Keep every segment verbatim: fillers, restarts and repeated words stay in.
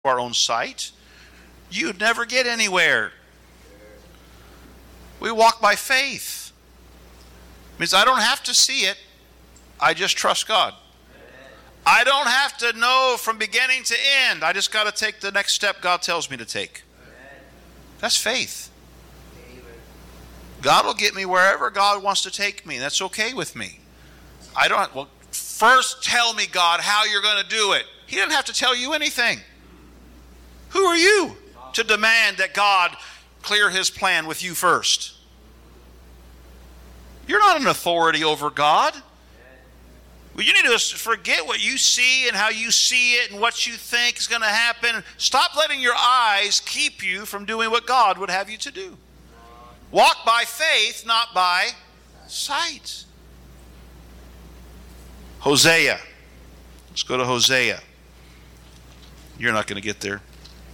our own sight, you'd never get anywhere. We walk by faith. It means I don't have to see it. I just trust God. I don't have to know from beginning to end. I just got to take the next step God tells me to take. That's faith. God will get me wherever God wants to take me. That's okay with me. I don't, well, first tell me, God, how you're going to do it. He didn't have to tell you anything. Who are you to demand that God clear his plan with you first? You're not an authority over God. Well, you need to forget what you see and how you see it and what you think is going to happen. Stop letting your eyes keep you from doing what God would have you to do. Walk by faith, not by sight. Hosea. Let's go to Hosea. You're not going to get there.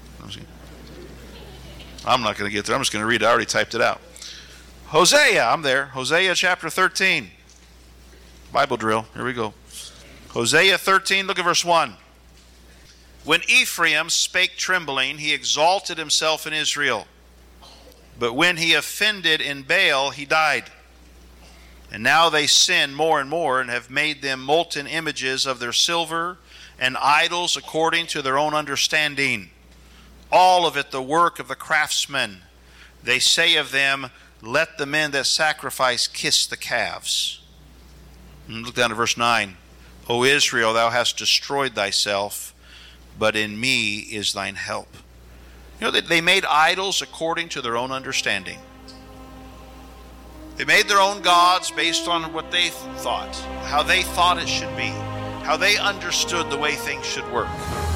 I'm not going to get there. I'm just going to read it. I already typed it out. Hosea, I'm there. Hosea chapter thirteen. Bible drill. Here we go. Hosea thirteen, look at verse one. When Ephraim spake trembling, he exalted himself in Israel. But when he offended in Baal, he died. And now they sin more and more, and have made them molten images of their silver, and idols according to their own understanding. All of it the work of the craftsmen. They say of them, let the men that sacrifice kiss the calves. And look down to verse nine. O Israel, thou hast destroyed thyself, but in me is thine help. You know, they, they made idols according to their own understanding. They made their own gods based on what they thought, how they thought it should be, how they understood the way things should work.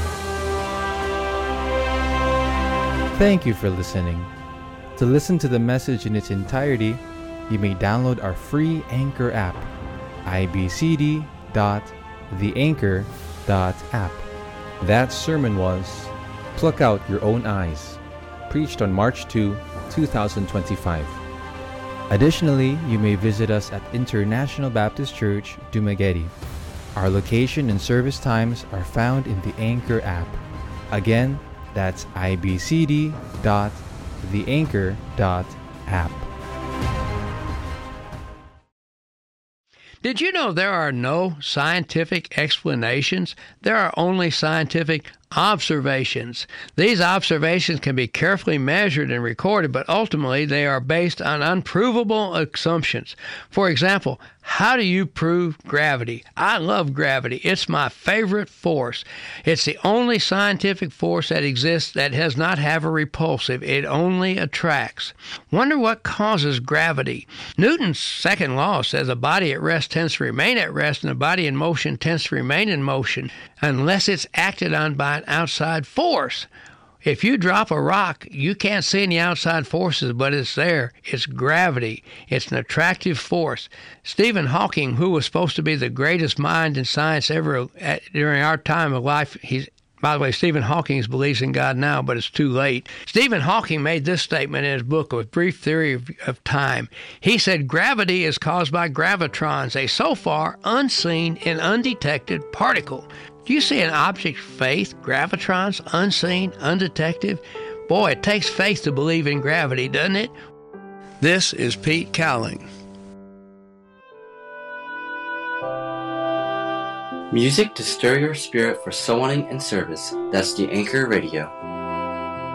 Thank you for listening. To listen to the message in its entirety, you may download our free Anchor app, i b c d dot the anchor dot app. That sermon was Pluck Out Your Own Eyes, preached on March second, twenty twenty-five. Additionally, you may visit us at International Baptist Church, Dumaguete. Our location and service times are found in the Anchor app. Again, that's i b c d dot the anchor dot app. Did you know there are no scientific explanations? There are only scientific observations. These observations can be carefully measured and recorded, but ultimately they are based on unprovable assumptions. For example, how do you prove gravity? I love gravity. It's my favorite force. It's the only scientific force that exists that does not have a repulsive. It only attracts. Wonder what causes gravity. Newton's second law says a body at rest tends to remain at rest, and a body in motion tends to remain in motion unless it's acted on by an outside force. If you drop a rock, you can't see any outside forces, but it's there. It's gravity. It's an attractive force. Stephen Hawking, who was supposed to be the greatest mind in science ever at, during our time of life, he's by the way, Stephen Hawking believes in God now, but it's too late. Stephen Hawking made this statement in his book, A Brief Theory of, of Time. He said, gravity is caused by gravitrons, a so far unseen and undetected particle. Do you see an object faith, gravitrons, unseen, undetected? Boy, it takes faith to believe in gravity, doesn't it? This is Pete Cowling. Music to stir your spirit for sowing and service. That's the Anchor Radio.